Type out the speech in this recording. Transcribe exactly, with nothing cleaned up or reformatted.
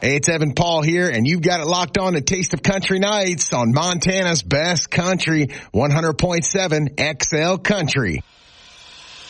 Hey, it's Evan Paul here, and you've got it locked on to Taste of Country Nights on Montana's best country, one hundred point seven X L Country.